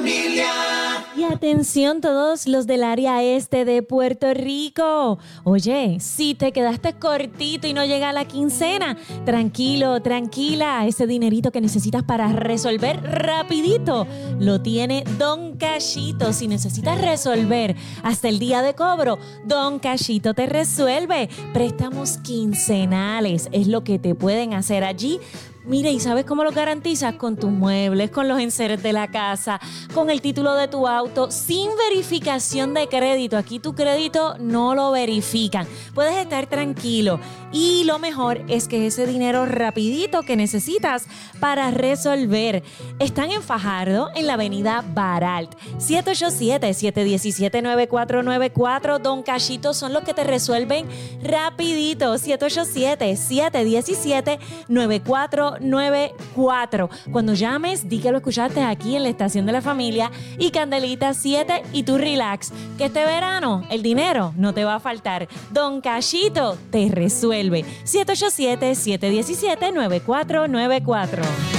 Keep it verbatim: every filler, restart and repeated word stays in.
familia. Y atención todos los del área este de Puerto Rico. Oye, si te quedaste cortito y no llega la quincena, tranquilo, tranquila. Ese dinerito que necesitas para resolver rapidito lo tiene Don Cachito. Si necesitas resolver hasta el día de cobro, Don Cachito te resuelve. Préstamos quincenales es lo que te pueden hacer allí. Mire, ¿y sabes cómo lo garantizas? Con tus muebles, con los enseres de la casa, con el título de tu auto, sin verificación de crédito. Aquí tu crédito no lo verifican. Puedes estar tranquilo. Y lo mejor es que ese dinero rapidito que necesitas para resolver. Están en Fajardo, en la avenida Baralt. siete ocho siete, siete uno siete, nueve cuatro nueve cuatro. Don Cachito son los que te resuelven rapidito. siete ocho siete, siete uno siete, nueve cuatro nueve cuatro. Cuando llames, di que lo escuchaste aquí en la estación de la familia y Candelita siete y tú relax, que este verano el dinero no te va a faltar. Don Cachito te resuelve. siete ocho siete, siete uno siete, nueve cuatro nueve cuatro.